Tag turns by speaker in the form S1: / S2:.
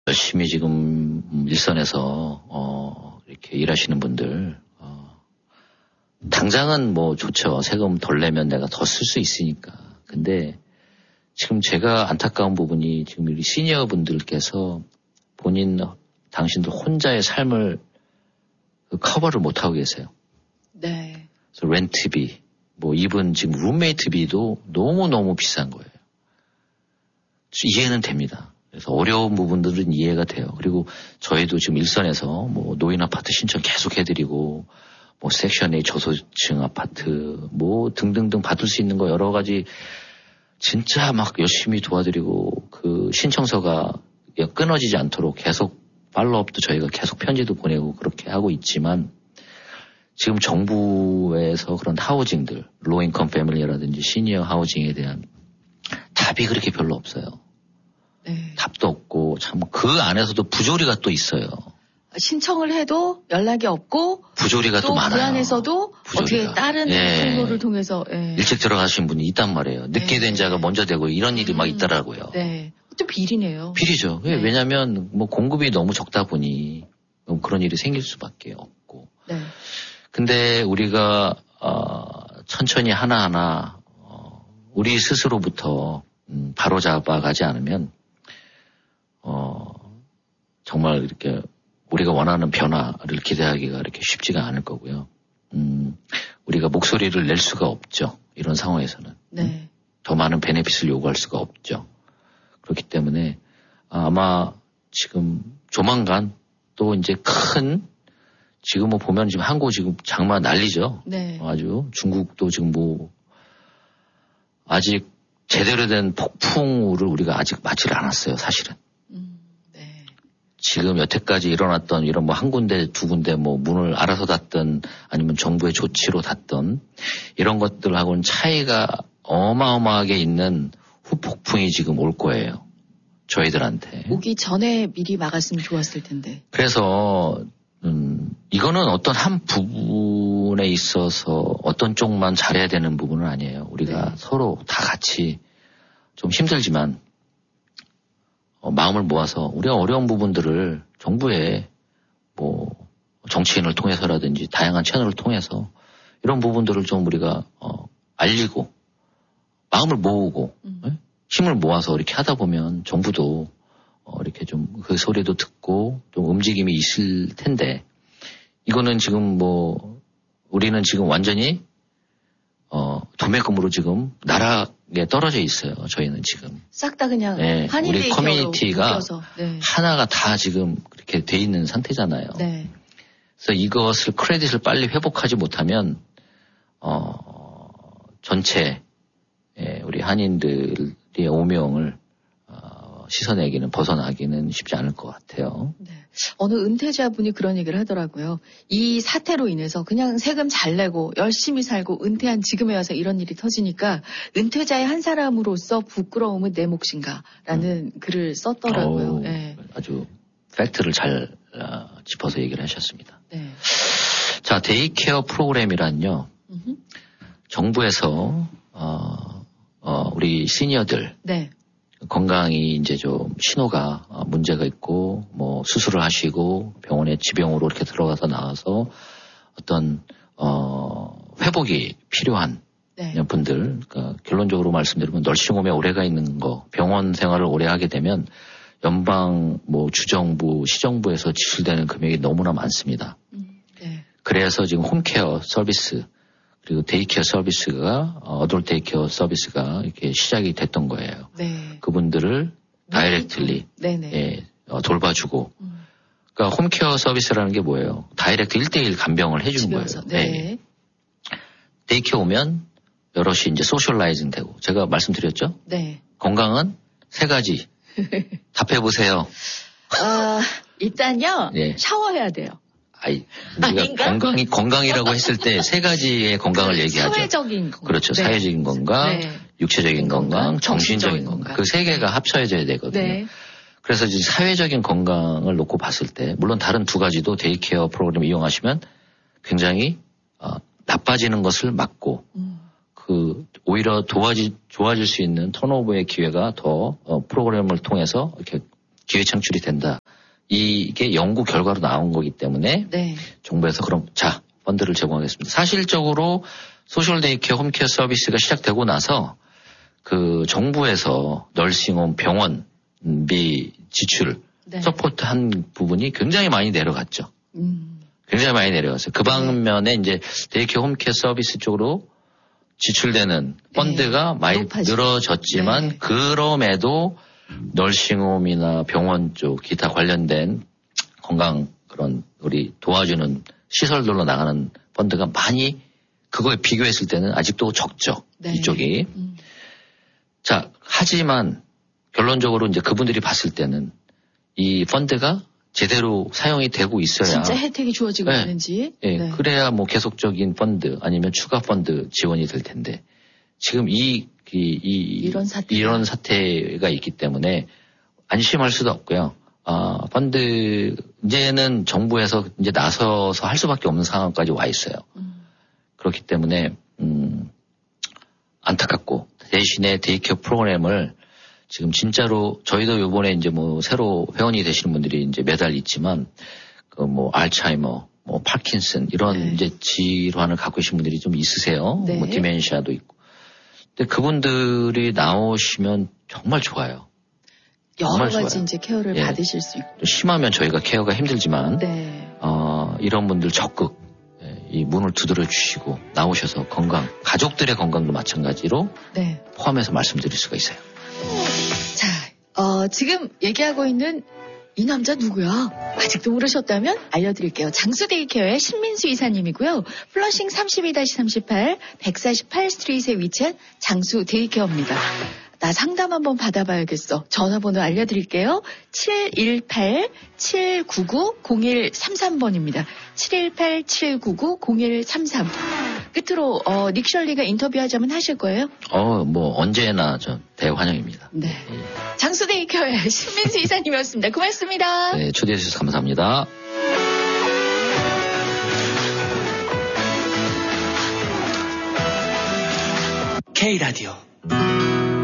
S1: 열심히 지금 일선에서 이렇게 일하시는 분들 당장은 뭐 좋죠. 세금 덜 내면 내가 더 쓸 수 있으니까. 근데 지금 제가 안타까운 부분이 지금 우리 시니어 분들께서 당신들 혼자의 삶을 커버를 못 하고 계세요.
S2: 네.
S1: 그래서 렌트비, 뭐 이분 지금 룸메이트비도 너무 비싼 거예요. 이해는 됩니다. 그래서 어려운 부분들은 이해가 돼요. 그리고 저희도 지금 일선에서 뭐 노인 아파트 신청 계속 해드리고 뭐 섹션 A 저소득층 아파트 뭐 등등등 받을 수 있는 거 여러 가지 진짜 막 열심히 도와드리고 그 신청서가 끊어지지 않도록 계속 팔로우업도 저희가 계속 편지도 보내고 그렇게 하고 있지만 지금 정부에서 그런 하우징들, 로인컴 패밀리라든지 시니어 하우징에 대한 답이 그렇게 별로 없어요.
S2: 네.
S1: 답도 없고 참 그 안에서도 부조리가 또 있어요.
S2: 신청을 해도 연락이 없고
S1: 부조리가 또 많아요.
S2: 그 안에서도 부조리가. 어떻게 다른 통로를 통해서
S1: 일찍 들어가신 분이 있단 말이에요. 늦게 된 자가 먼저 되고 이런 일이 막 있더라고요.
S2: 네. 또 비리네요.
S1: 비리죠. 네. 왜냐하면 뭐 공급이 너무 적다 보니 그런 일이 생길 수밖에 없고.
S2: 네.
S1: 근데 우리가 천천히 하나하나 우리 스스로부터 바로 잡아가지 않으면 정말 이렇게 우리가 원하는 변화를 기대하기가 이렇게 쉽지가 않을 거고요. 우리가 목소리를 낼 수가 없죠. 이런 상황에서는.
S2: 네.
S1: 더 많은 베네핏을 요구할 수가 없죠. 그렇기 때문에 아마 지금 조만간 또 이제 지금 뭐 보면 지금 한국 지금 장마 난리죠.
S2: 네.
S1: 아주 중국도 지금 뭐 아직 제대로 된 폭풍우를 우리가 아직 맞지를 않았어요, 사실은.
S2: 네.
S1: 지금 여태까지 일어났던 이런 뭐 한 군데, 두 군데 뭐 문을 알아서 닫든 아니면 정부의 조치로 닫든 이런 것들하고는 차이가 어마어마하게 있는 후폭풍이 지금 올 거예요. 저희들한테.
S2: 오기 전에 미리 막았으면 좋았을 텐데.
S1: 그래서 이거는 어떤 한 부분에 있어서 어떤 쪽만 잘해야 되는 부분은 아니에요. 우리가 서로 다 같이 좀 힘들지만 마음을 모아서 우리가 어려운 부분들을 정부에 뭐 정치인을 통해서라든지 다양한 채널을 통해서 이런 부분들을 좀 우리가 알리고 마음을 모으고 힘을 모아서 이렇게 하다 보면 정부도 이렇게 좀 그 소리도 듣고 좀 움직임이 있을 텐데 이거는 지금 뭐 우리는 지금 완전히 도매금으로 지금 나락에 떨어져 있어요. 저희는 지금
S2: 싹 다 그냥
S1: 우리 커뮤니티가
S2: 네.
S1: 하나가 다 지금 그렇게 돼 있는 상태잖아요.
S2: 네.
S1: 그래서 이것을 크레딧을 빨리 회복하지 못하면 전체 우리 한인들의 오명을 씻어내기는 벗어나기는 쉽지 않을 것 같아요.
S2: 네. 어느 은퇴자분이 그런 얘기를 하더라고요. 이 사태로 인해서 그냥 세금 잘 내고 열심히 살고 은퇴한 지금에 와서 이런 일이 터지니까 은퇴자의 한 사람으로서 부끄러움은 내 몫인가라는 글을 썼더라고요. 네.
S1: 아주 팩트를 잘 짚어서 얘기를 하셨습니다.
S2: 네.
S1: 자, 데이케어 프로그램이란요. 정부에서 우리 시니어들
S2: 네.
S1: 건강이 이제 좀 신호가 문제가 있고 뭐 수술을 하시고 병원에 지병으로 이렇게 들어가서 나와서 어떤 회복이 필요한 분들, 그러니까 결론적으로 말씀드리면 널싱홈에 오래가 있는 거, 병원 생활을 오래 하게 되면 연방 뭐 주정부, 시정부에서 지출되는 금액이 너무나 많습니다.
S2: 네.
S1: 그래서 지금 홈케어 서비스 그리고 데이케어 서비스가 어덜트 데이케어 서비스가 이렇게 시작이 됐던 거예요.
S2: 네.
S1: 그분들을 다이렉트리 돌봐주고 그러니까 홈케어 서비스라는 게 뭐예요? 다이렉트 1대1 간병을 해주는 거예요.
S2: 네.
S1: 데이케어 오면 여럿이 이제 소셜라이징 되고 제가 말씀드렸죠?
S2: 네.
S1: 건강은 3가지 답해보세요.
S2: 일단요. 샤워해야 돼요.
S1: 우리가 건강이라고 했을 때 3가지의 건강을 얘기하죠.
S2: 사회적인 건강.
S1: 그렇죠. 사회적인 건강, 육체적인 건강, 정신적인 건강. 그 3개가 합쳐져야 되거든요.
S2: 네.
S1: 그래서 이제 사회적인 건강을 놓고 봤을 때 물론 다른 2가지도 데이케어 프로그램 이용하시면 굉장히 나빠지는 것을 막고 오히려 좋아질 수 있는 턴오버의 기회가 더 프로그램을 통해서 이렇게 기회 창출이 된다. 이게 연구 결과로 나온 거기 때문에
S2: 네.
S1: 정부에서 그럼 자 펀드를 제공하겠습니다. 사실적으로 소셜 데이케어 홈케어 서비스가 시작되고 나서 그 정부에서 널싱홈 병원비 지출
S2: 네.
S1: 서포트한 부분이 굉장히 많이 내려갔죠. 굉장히 많이 내려갔어요. 그 반면에 이제 데이케어 홈케어 서비스 쪽으로 지출되는 펀드가 많이 늘어졌지만
S2: 네.
S1: 그럼에도 널싱홈이나 병원 쪽 기타 관련된 건강 그런 우리 도와주는 시설들로 나가는 펀드가 많이 그거에 비교했을 때는 아직도 적죠.
S2: 네.
S1: 이쪽이. 자, 하지만 결론적으로 이제 그분들이 봤을 때는 이 펀드가 제대로 사용이 되고 있어야.
S2: 진짜 혜택이 주어지고
S1: 네.
S2: 있는지.
S1: 예,
S2: 네.
S1: 그래야 뭐 계속적인 펀드 아니면 추가 펀드 지원이 될 텐데 지금 이런 사태가 있기 때문에 안심할 수도 없고요. 펀드 이제는 정부에서 이제 나서서 할 수밖에 없는 상황까지 와 있어요. 그렇기 때문에 안타깝고 대신에 데이케어 프로그램을 지금 진짜로 저희도 이번에 이제 뭐 새로 회원이 되시는 분들이 이제 매달 있지만 그 뭐 알츠하이머, 뭐 파킨슨 이런
S2: 네.
S1: 이제 질환을 갖고 계신 분들이 좀 있으세요.
S2: 네.
S1: 뭐 디멘시아도 있고. 근데 그분들이 나오시면 정말 좋아요.
S2: 여러
S1: 정말
S2: 가지
S1: 좋아요.
S2: 이제 케어를
S1: 예.
S2: 받으실 수 있고.
S1: 좀 심하면 저희가 케어가 힘들지만
S2: 네.
S1: 이런 분들 적극 이 문을 두드려 주시고 나오셔서 건강, 가족들의 건강도 마찬가지로
S2: 네.
S1: 포함해서 말씀드릴 수가 있어요.
S2: 자, 지금 얘기하고 있는 이 남자 누구야? 아직도 모르셨다면 알려드릴게요. 장수데이케어의 신민수 이사님이고요. 플러싱 32-38, 148 스트리트에 위치한 장수데이케어입니다. 나 상담 한번 받아봐야겠어. 전화번호 알려드릴게요. 718-799-0133번입니다. 718-799-0133. 끝으로 닉셜리가 인터뷰하자면 하실 거예요?
S1: 뭐 언제나 저 대환영입니다.
S2: 네. 장수데이케어의 신민수 이사님이었습니다. 고맙습니다.
S1: 네, 초대해 주셔서 감사합니다.
S3: K라디오